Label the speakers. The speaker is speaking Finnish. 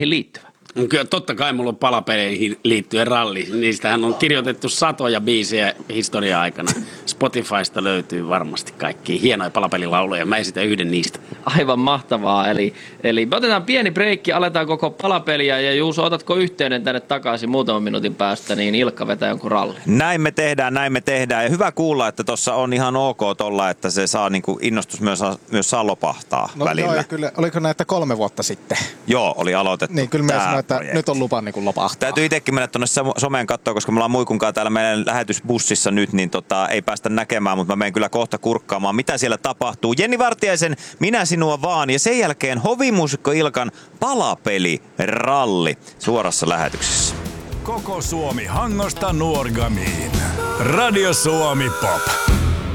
Speaker 1: liittyvä?
Speaker 2: Kyllä totta kai mulla on palapeleihin liittyen ralli. Niistähän on kirjoitettu satoja biisejä historian aikana. Spotifysta löytyy varmasti kaikki hienoja palapelilauluja. Mä esitän yhden niistä.
Speaker 1: Aivan mahtavaa. Eli me otetaan pieni breikki, aletaan koko palapeliä. Ja Juuso, otatko yhteyden tänne takaisin muutaman minuutin päästä, niin Ilkka vetää jonkun ralli.
Speaker 3: Näin me tehdään. Ja hyvä kuulla, että tuossa on ihan ok tolla, että se saa niinku innostus myös saa lopahtaa välillä.
Speaker 4: Joo, kyllä. Oliko näitä 3 vuotta sitten?
Speaker 3: Joo, oli aloitettu.
Speaker 4: Niin, kyllä mä sanoin, että nyt on lupa niin kuin lopahtaa.
Speaker 3: Täytyy itsekin mennä tuonne someen katsoa, koska me ollaan Muikunkaan täällä meidän lähetysbussissa nyt, niin ei päästä näkemään, mutta mä menen kyllä kohta kurkkaamaan, mitä siellä tapahtuu. Jenni Vartiaisen Minä sinua vaan, ja sen jälkeen Hovimuusikko Ilkan palapeliralli suorassa lähetyksessä.
Speaker 5: Koko Suomi Hangosta Nuorgamiin. Radio Suomi Pop.